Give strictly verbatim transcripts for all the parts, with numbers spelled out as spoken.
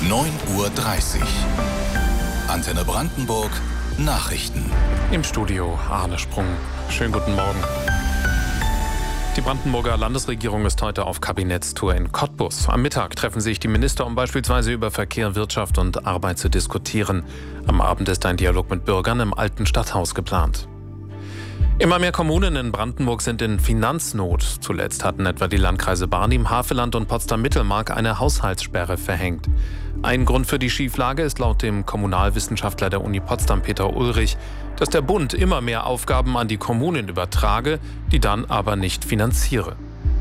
neun Uhr dreißig. Antenne Brandenburg Nachrichten. Im Studio Arne Sprung. Schönen guten Morgen. Die Brandenburger Landesregierung ist heute auf Kabinettstour in Cottbus. Am Mittag treffen sich die Minister, um beispielsweise über Verkehr, Wirtschaft und Arbeit zu diskutieren. Am Abend ist ein Dialog mit Bürgern im alten Stadthaus geplant. Immer mehr Kommunen in Brandenburg sind in Finanznot. Zuletzt hatten etwa die Landkreise Barnim, Havelland und Potsdam-Mittelmark eine Haushaltssperre verhängt. Ein Grund für die Schieflage ist laut dem Kommunalwissenschaftler der Uni Potsdam, Peter Ulrich, dass der Bund immer mehr Aufgaben an die Kommunen übertrage, die dann aber nicht finanziere.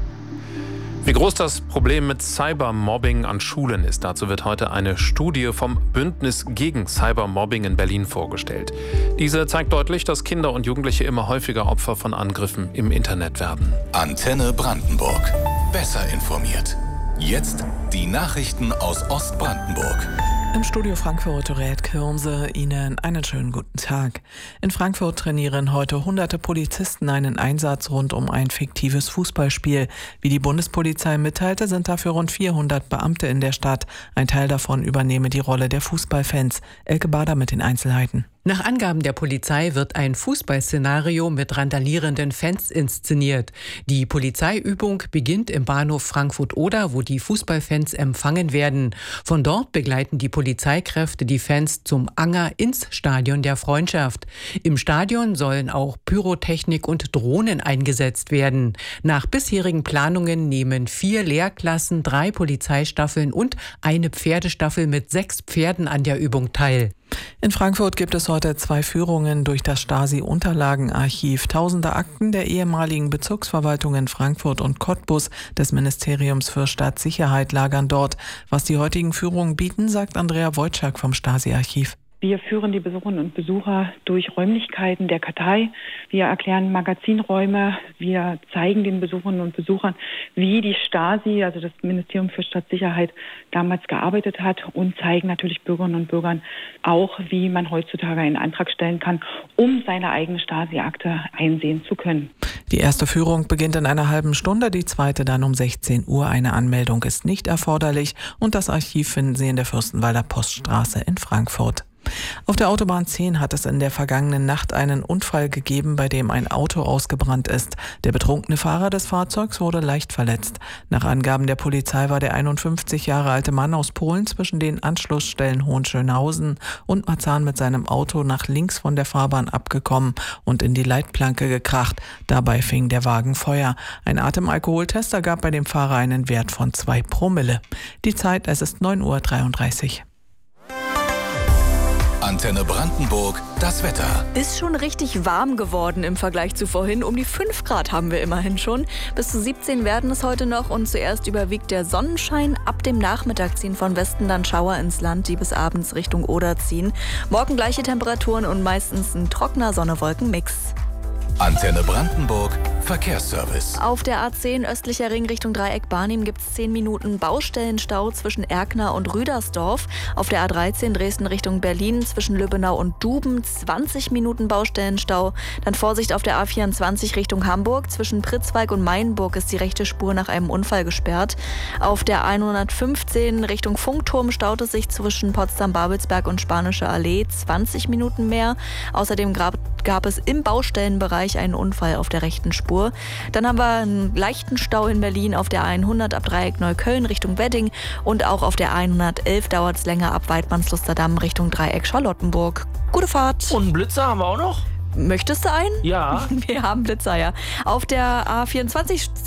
Wie groß das Problem mit Cybermobbing an Schulen ist, dazu wird heute eine Studie vom Bündnis gegen Cybermobbing in Berlin vorgestellt. Diese zeigt deutlich, dass Kinder und Jugendliche immer häufiger Opfer von Angriffen im Internet werden. Antenne Brandenburg. Besser informiert. Jetzt die Nachrichten aus Ostbrandenburg. Im Studio Frankfurt Red Kirmse, Ihnen einen schönen guten Tag. In Frankfurt trainieren heute hunderte Polizisten einen Einsatz rund um ein fiktives Fußballspiel. Wie die Bundespolizei mitteilte, sind dafür rund vierhundert Beamte in der Stadt. Ein Teil davon übernehme die Rolle der Fußballfans. Elke Bader mit den Einzelheiten. Nach Angaben der Polizei wird ein Fußballszenario mit randalierenden Fans inszeniert. Die Polizeiübung beginnt im Bahnhof Frankfurt-Oder, wo die Fußballfans empfangen werden. Von dort begleiten die Polizeikräfte die Fans zum Anger ins Stadion der Freundschaft. Im Stadion sollen auch Pyrotechnik und Drohnen eingesetzt werden. Nach bisherigen Planungen nehmen vier Lehrklassen, drei Polizeistaffeln und eine Pferdestaffel mit sechs Pferden an der Übung teil. In Frankfurt gibt es heute zwei Führungen durch das Stasi-Unterlagenarchiv. Tausende Akten der ehemaligen Bezirksverwaltungen Frankfurt und Cottbus des Ministeriums für Staatssicherheit lagern dort. Was die heutigen Führungen bieten, sagt Andrea Wojcik vom Stasi-Archiv. Wir führen die Besucherinnen und Besucher durch Räumlichkeiten der Kartei. Wir erklären Magazinräume. Wir zeigen den Besucherinnen und Besuchern, wie die Stasi, also das Ministerium für Staatssicherheit, damals gearbeitet hat und zeigen natürlich Bürgerinnen und Bürgern auch, wie man heutzutage einen Antrag stellen kann, um seine eigene Stasi-Akte einsehen zu können. Die erste Führung beginnt in einer halben Stunde, die zweite dann um sechzehn Uhr. Eine Anmeldung ist nicht erforderlich und das Archiv finden Sie in der Fürstenwalder Poststraße in Frankfurt. Auf der Autobahn zehn hat es in der vergangenen Nacht einen Unfall gegeben, bei dem ein Auto ausgebrannt ist. Der betrunkene Fahrer des Fahrzeugs wurde leicht verletzt. Nach Angaben der Polizei war der einundfünfzig Jahre alte Mann aus Polen zwischen den Anschlussstellen Hohenschönhausen und Marzahn mit seinem Auto nach links von der Fahrbahn abgekommen und in die Leitplanke gekracht. Dabei fing der Wagen Feuer. Ein Atemalkoholtest ergab bei dem Fahrer einen Wert von zwei Promille. Die Zeit, es ist neun Uhr dreiunddreißig. Antenne Brandenburg, das Wetter. Ist schon richtig warm geworden im Vergleich zu vorhin. Um die fünf Grad haben wir immerhin schon. Bis zu siebzehn werden es heute noch und zuerst überwiegt der Sonnenschein. Ab dem Nachmittag ziehen von Westen dann Schauer ins Land, die bis abends Richtung Oder ziehen. Morgen gleiche Temperaturen und meistens ein trockener Sonne-Wolken-Mix. Antenne Brandenburg, Verkehrsservice. Auf der A zehn östlicher Ring Richtung Dreieck Barnim gibt es zehn Minuten Baustellenstau zwischen Erkner und Rüdersdorf. Auf der A dreizehn Dresden Richtung Berlin zwischen Lübbenau und Duben zwanzig Minuten Baustellenstau. Dann Vorsicht auf der A vierundzwanzig Richtung Hamburg. Zwischen Pritzwalk und Mainburg ist die rechte Spur nach einem Unfall gesperrt. Auf der hundertfünfzehn Richtung Funkturm staut es sich zwischen Potsdam-Babelsberg und Spanische Allee zwanzig Minuten mehr. Außerdem gab, gab es im Baustellenbereich einen Unfall auf der rechten Spur. Dann haben wir einen leichten Stau in Berlin auf der hundert ab Dreieck Neukölln Richtung Wedding und auch auf der hundertelf dauert es länger ab Weidmannslusterdamm Richtung Dreieck Charlottenburg. Gute Fahrt! Und einen Blitzer haben wir auch noch? Möchtest du einen? Ja. Wir haben Blitzer, ja. Auf der A vierundzwanzig